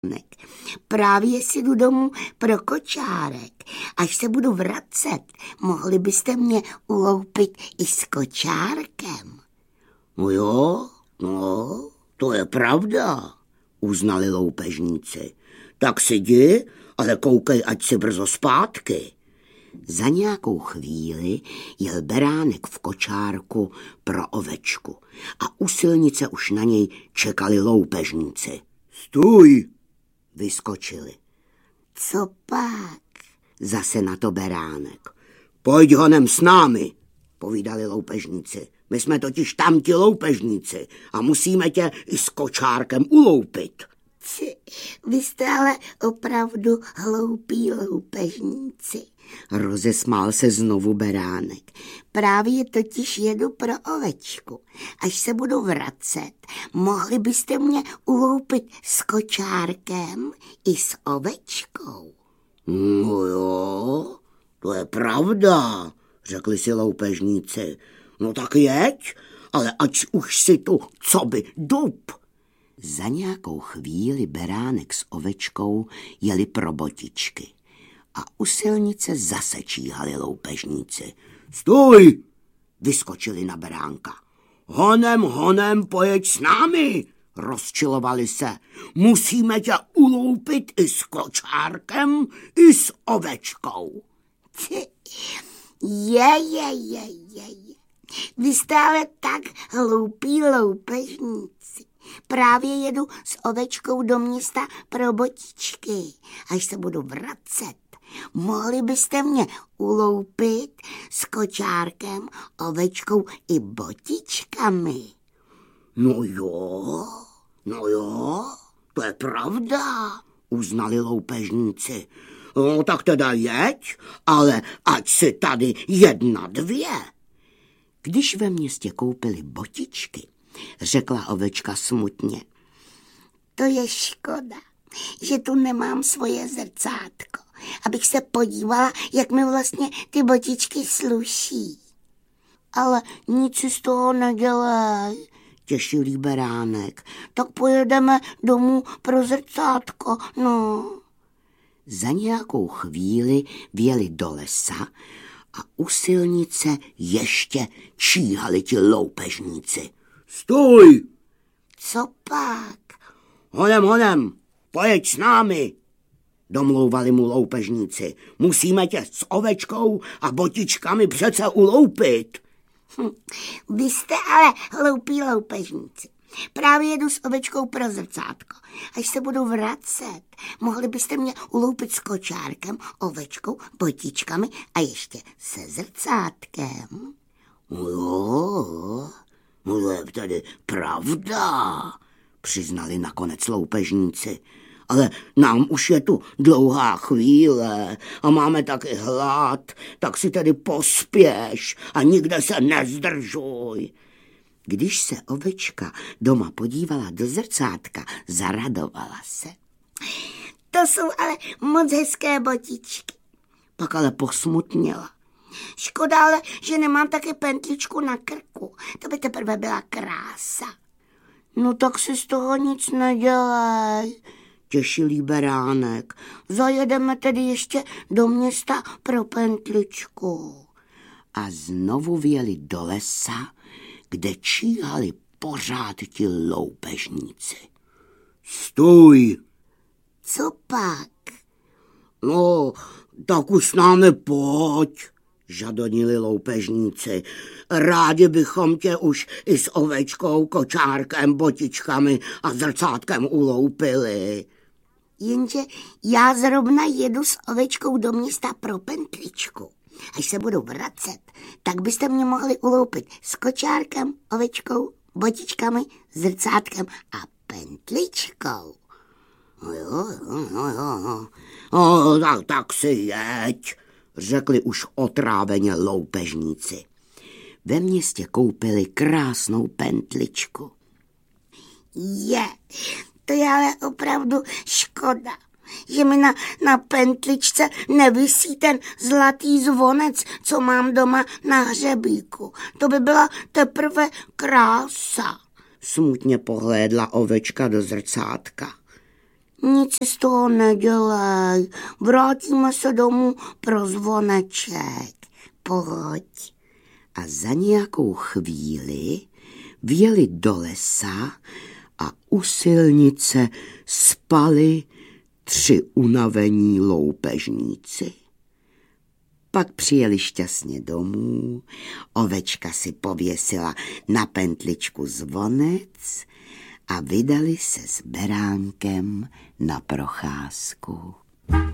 Právě si jdu domů pro kočárek. Až se budu vracet, mohli byste mě uloupit i s kočárkem. No jo, no, to je pravda, uznali loupežníci. Tak si jdi, ale koukej, ať si brzo zpátky. Za nějakou chvíli jel beránek v kočárku pro ovečku a u silnice už na něj čekali loupežníci. Stůj, vyskočili. Co pak? Zase na to beránek. Pojď honem s námi, povídali loupežníci. My jsme totiž tamti loupežníci a musíme tě i s kočárkem uloupit. Vy jste ale opravdu hloupí loupežníci, rozesmál se znovu beránek. Právě totiž jedu pro ovečku. Až se budu vracet, mohli byste mě uloupit s kočárkem i s ovečkou. No jo, to je pravda, řekli si loupežníci. No tak jeď, ale ať už si tu coby dub. Za nějakou chvíli beránek s ovečkou jeli pro botičky a u silnice zase číhali loupežníci. Stůj, vyskočili na beránka. Honem, pojeď s námi, rozčilovali se. Musíme tě uloupit i s kočárkem, i s ovečkou. Je. Vy jste ale tak hloupí loupežníci. Právě jedu s ovečkou do města pro botičky. Až se budu vracet, mohli byste mě uloupit s kočárkem, ovečkou i botičkami. No jo, to je pravda, uznali loupežníci. No tak teda jeď, ale ať si tady 1, 2. Když ve městě koupili botičky, řekla ovečka smutně. To je škoda, že tu nemám svoje zrcátko, abych se podívala, jak mi vlastně ty botičky sluší. Ale nic si z toho nedělej, těšilý beránek. Tak pojedeme domů pro zrcátko, no. Za nějakou chvíli vjeli do lesa a u silnice ještě číhali ti loupežníci. Stůj! Co pak? Honem, pojeď s námi, domlouvali mu loupežníci. Musíme tě s ovečkou a botičkami přece uloupit. Vy jste ale hloupí loupežníci. Právě jedu s ovečkou pro zrcátko. Až se budu vracet, mohli byste mě uloupit s kočárkem, ovečkou, botičkami a ještě se zrcátkem. Jo, to je tedy pravda, přiznali nakonec loupežníci. Ale nám už je tu dlouhá chvíle a máme taky hlad, tak si tedy pospěš a nikde se nezdržuj. Když se ovečka doma podívala do zrcátka, zaradovala se. To jsou ale moc hezké botičky. Pak ale posmutněla. Škoda ale, že nemám také pentličku na krku. To by teprve byla krása. No tak si z toho nic nedělej, těšilý beránek. Zajedeme tedy ještě do města pro pentličku. A znovu vjeli do lesa, kde číhali pořád ti loupežníci. Stůj! Co pak? No, tak už s námi pojď, žadonili loupežníci. Rádi bychom tě už i s ovečkou, kočárkem, botičkami a zrcátkem uloupili. Jenže já zrovna jedu s ovečkou do města pro pentličku. Až se budu vracet, tak byste mě mohli uloupit s kočárkem, ovečkou, botičkami, zrcátkem a pentličkou. No, tak si jeď, řekli už otráveně loupežníci. Ve městě koupili krásnou pentličku. To je ale opravdu škoda, že mi na pentličce nevisí ten zlatý zvonec, co mám doma na hřebíku. To by byla teprve krása. Smutně pohlédla ovečka do zrcátka. Nic z toho nedělej, vrátíme se domů pro zvoneček, pojď. A za nějakou chvíli vjeli do lesa a u silnice spali 3 unavení loupežníci. Pak přijeli šťastně domů, ovečka si pověsila na pentličku zvonec a vydali se s beránkem na procházku.